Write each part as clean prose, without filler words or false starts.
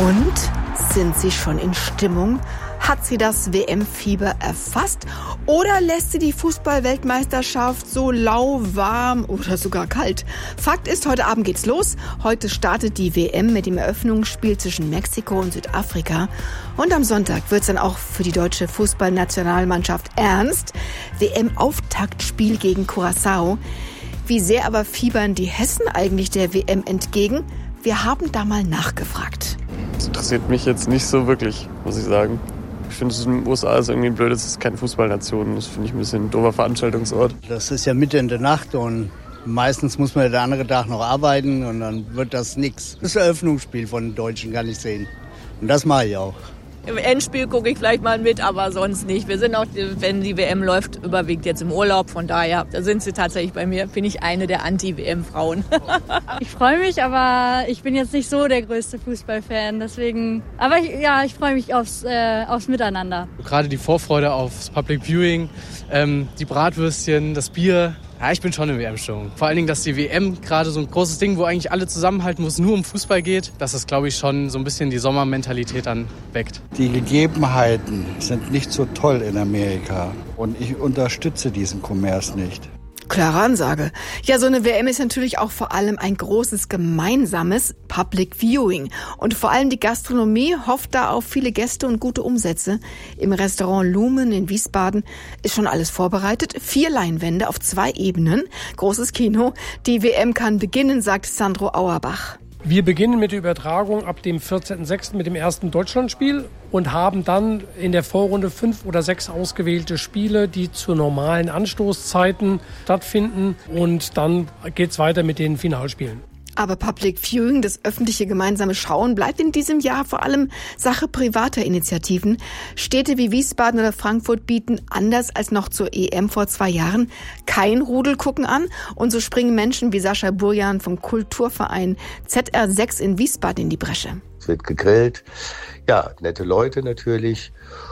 Und sind Sie schon in Stimmung? Hat sie das WM-Fieber erfasst? Oder lässt sie die Fußball-Weltmeisterschaft so lauwarm oder sogar kalt? Fakt ist, heute Abend geht's los. Heute startet die WM mit dem Eröffnungsspiel zwischen Mexiko und Südafrika. Und am Sonntag wird's dann auch für die deutsche Fußballnationalmannschaft ernst. WM-Auftaktspiel gegen Curaçao. Wie sehr aber fiebern die Hessen eigentlich der WM entgegen? Wir haben da mal nachgefragt. Das interessiert mich jetzt nicht so wirklich, muss ich sagen. Ich finde, es in den USA ist irgendwie blöd, es ist keine Fußballnation. Das finde ich ein bisschen ein doofer Veranstaltungsort. Das ist ja mitten in der Nacht und meistens muss man ja der andere Tag noch arbeiten und dann wird das nix. Das Eröffnungsspiel von den Deutschen kann ich sehen. Und das mache ich auch. Im Endspiel gucke ich vielleicht mal mit, aber sonst nicht. Wir sind auch, wenn die WM läuft, überwiegend jetzt im Urlaub. Von daher, da sind sie tatsächlich bei mir, bin ich eine der Anti-WM-Frauen. Ich freue mich, aber ich bin jetzt nicht so der größte Fußballfan. Deswegen, aber ich freue mich aufs Miteinander. Gerade die Vorfreude aufs Public Viewing, die Bratwürstchen, das Bier. Ja, ich bin schon in WM-Stimmung. Vor allen Dingen, dass die WM gerade so ein großes Ding, wo eigentlich alle zusammenhalten, wo es nur um Fußball geht, dass das, glaube ich, schon so ein bisschen die Sommermentalität dann weckt. Die Gegebenheiten sind nicht so toll in Amerika und ich unterstütze diesen Kommers nicht. Klare Ansage. Ja, so eine WM ist natürlich auch vor allem ein großes gemeinsames Public Viewing. Und vor allem die Gastronomie hofft da auf viele Gäste und gute Umsätze. Im Restaurant Lumen in Wiesbaden ist schon alles vorbereitet. 4 Leinwände auf 2 Ebenen. Großes Kino. Die WM kann beginnen, sagt Sandro Auerbach. Wir beginnen mit der Übertragung ab dem 14.06. mit dem ersten Deutschlandspiel und haben dann in der Vorrunde 5 oder 6 ausgewählte Spiele, die zu normalen Anstoßzeiten stattfinden. Und dann geht's weiter mit den Finalspielen. Aber Public Viewing, das öffentliche gemeinsame Schauen, bleibt in diesem Jahr vor allem Sache privater Initiativen. Städte wie Wiesbaden oder Frankfurt bieten, anders als noch zur EM vor 2 Jahren, kein Rudelgucken an. Und so springen Menschen wie Sascha Burjan vom Kulturverein ZR6 in Wiesbaden in die Bresche. Es wird gegrillt, ja, nette Leute natürlich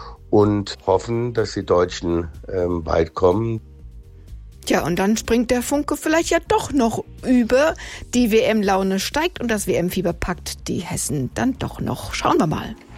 und hoffen, dass die Deutschen bald kommen. Tja, und dann springt der Funke vielleicht ja doch noch über. Die WM-Laune steigt und das WM-Fieber packt die Hessen dann doch noch. Schauen wir mal.